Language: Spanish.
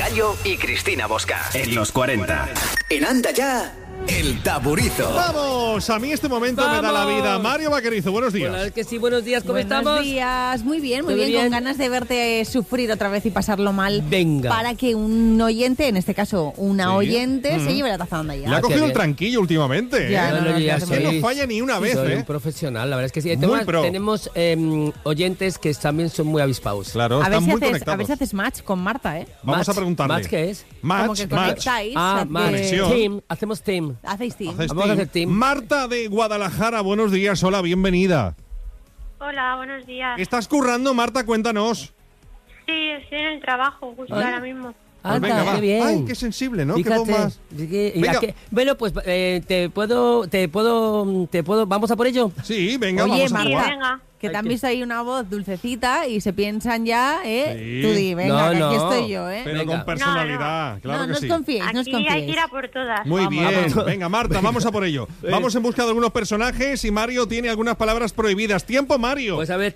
Gallo y Cristina Bosca. En los 40. En Anda Ya, El Taburizo. ¡Vamos! A mí este momento me da la vida. Mario Vaquerizo, buenos días. Bueno, es que sí, buenos días, ¿cómo estamos? Buenos días, muy bien, con ganas de verte sufrir otra vez y pasarlo mal. Venga. Para que un oyente, en este caso una oyente, se lleve la taza de Anda Ya. Le ha cogido bien. el tranquillo últimamente. Ya, Que no falla ni una vez, Soy un profesional, la verdad es que sí. Muy pro. Tenemos oyentes que también son muy avispados. Claro, A ver, están si muy haces, conectados. a ver si haces match con Marta, ¿eh? Vamos a preguntarle. ¿Match qué es? Como Match, que match. conectáis. Match. Conexión. Team, hacemos team. Hacéis team. Haces Vamos a hacer team. Marta de Guadalajara, buenos días. Hola, bienvenida. Hola, buenos días. ¿Estás currando, Marta? Cuéntanos. Sí, estoy en el trabajo justo ahora mismo. Pues Anda, venga, va. qué bien. Ay, qué sensible, ¿no? Qué Fíjate. bombas. Venga. Bueno, pues ¿vamos a por ello? Sí, venga, Oye, vamos a Sí, jugar. venga. Que te han visto ahí una voz dulcecita y se piensan ya, ¿eh? Sí. Tú di, venga, que aquí No. estoy yo, ¿eh? Pero Venga. con personalidad, claro no que os sí. confiéis, no os Aquí hay que confiéis. ir a por todas. Muy Vamos, bien. vamos. Venga, Marta, vamos a por ello. Vamos en busca de algunos personajes y Mario tiene algunas palabras prohibidas. ¡Tiempo, Mario! Pues a ver,